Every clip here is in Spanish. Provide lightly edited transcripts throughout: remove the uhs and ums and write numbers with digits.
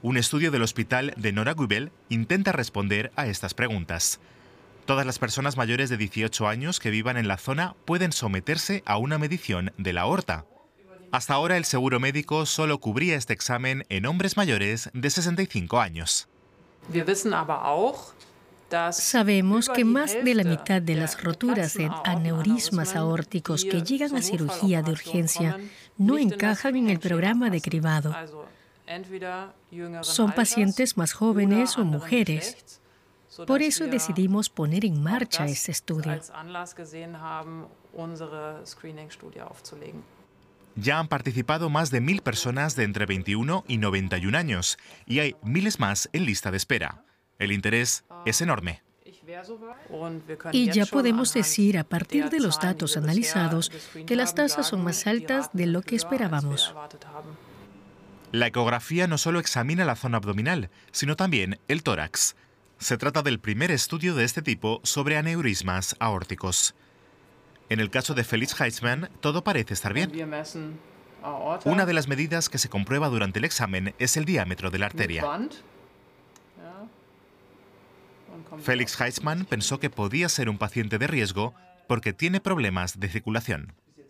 Un estudio del hospital de Nora Gübel intenta responder a estas preguntas. Todas las personas mayores de 18 años que vivan en la zona pueden someterse a una medición de la aorta. Hasta ahora el seguro médico solo cubría este examen en hombres mayores de 65 años. Sabemos que más de la mitad de las roturas en aneurismas aórticos que llegan a cirugía de urgencia no encajan en el programa de cribado. Son pacientes más jóvenes o mujeres. Por eso decidimos poner en marcha este estudio. Ya han participado más de 1000 personas de entre 21 y 91 años y hay miles más en lista de espera. El interés es enorme. Y ya podemos decir, a partir de los datos analizados, que las tasas son más altas de lo que esperábamos. La ecografía no solo examina la zona abdominal, sino también el tórax. Se trata del primer estudio de este tipo sobre aneurismas aórticos. En el caso de Felix Heitzmann, todo parece estar bien. Una de las medidas que se comprueba durante el examen es el diámetro de la arteria. Felix Heitzmann pensó que podía ser un paciente de riesgo porque tiene problemas de circulación.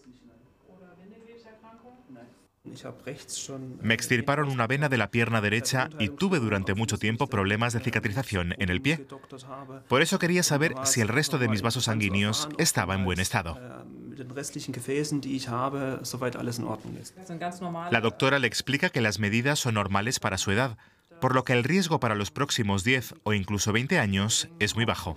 Me extirparon una vena de la pierna derecha y tuve durante mucho tiempo problemas de cicatrización en el pie. Por eso quería saber si el resto de mis vasos sanguíneos estaba en buen estado. La doctora le explica que las medidas son normales para su edad, por lo que el riesgo para los próximos 10 o incluso 20 años es muy bajo.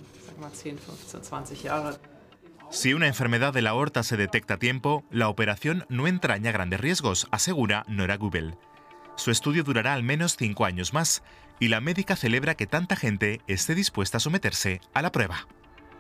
Si una enfermedad de la aorta se detecta a tiempo, la operación no entraña grandes riesgos, asegura Nora Gübel. Su estudio durará al menos 5 años más y la médica celebra que tanta gente esté dispuesta a someterse a la prueba.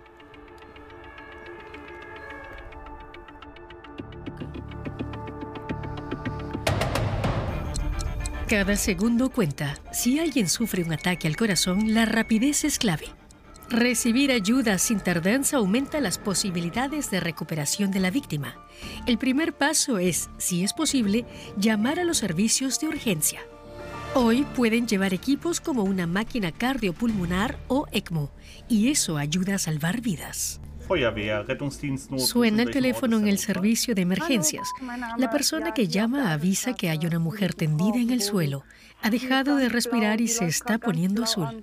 Cada segundo cuenta. Si alguien sufre un ataque al corazón, la rapidez es clave. Recibir ayuda sin tardanza aumenta las posibilidades de recuperación de la víctima. El primer paso es, si es posible, llamar a los servicios de urgencia. Hoy pueden llevar equipos como una máquina cardiopulmonar o ECMO, y eso ayuda a salvar vidas. Suena el teléfono en el servicio de emergencias. La persona que llama avisa que hay una mujer tendida en el suelo. Ha dejado de respirar y se está poniendo azul.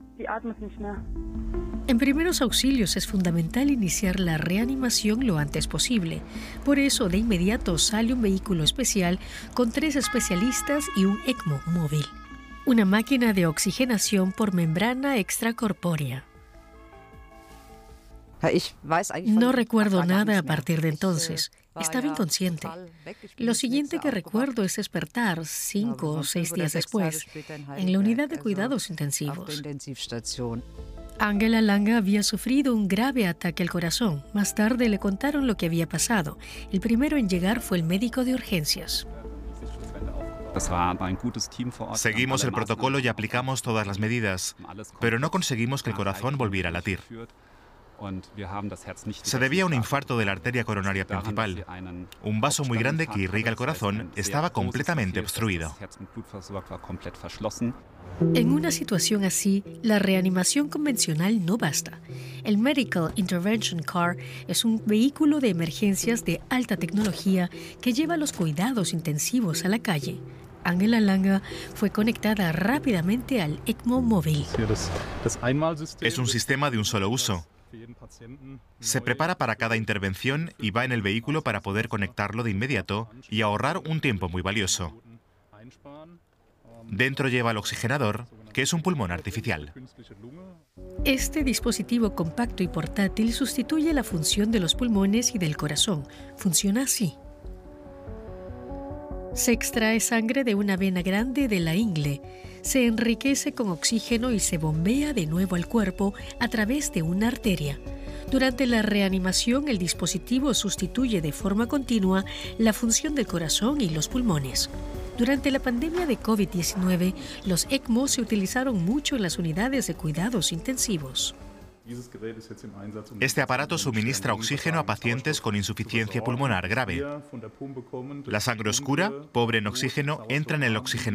En primeros auxilios es fundamental iniciar la reanimación lo antes posible. Por eso, de inmediato sale un vehículo especial con 3 especialistas y un ECMO móvil. Una máquina de oxigenación por membrana extracorpórea. No recuerdo nada a partir de entonces. Estaba inconsciente. Lo siguiente que recuerdo es despertar 5 o 6 días después en la unidad de cuidados intensivos. Angela Lange había sufrido un grave ataque al corazón. Más tarde le contaron lo que había pasado. El primero en llegar fue el médico de urgencias. Seguimos el protocolo y aplicamos todas las medidas, pero no conseguimos que el corazón volviera a latir. Se debía a un infarto de la arteria coronaria principal. Un vaso muy grande que irriga el corazón estaba completamente obstruido. En una situación así, la reanimación convencional no basta. El Medical Intervention Car es un vehículo de emergencias de alta tecnología que lleva los cuidados intensivos a la calle. Angela Lange fue conectada rápidamente al ECMO móvil. Es un sistema de un solo uso. Se prepara para cada intervención y va en el vehículo para poder conectarlo de inmediato y ahorrar un tiempo muy valioso. Dentro lleva el oxigenador, que es un pulmón artificial. Este dispositivo compacto y portátil sustituye la función de los pulmones y del corazón. Funciona así. Se extrae sangre de una vena grande de la ingle, se enriquece con oxígeno y se bombea de nuevo al cuerpo a través de una arteria. Durante la reanimación, el dispositivo sustituye de forma continua la función del corazón y los pulmones. Durante la pandemia de COVID-19, los ECMO se utilizaron mucho en las unidades de cuidados intensivos. Este aparato suministra oxígeno a pacientes con insuficiencia pulmonar grave. La sangre oscura, pobre en oxígeno, entra en el oxigenador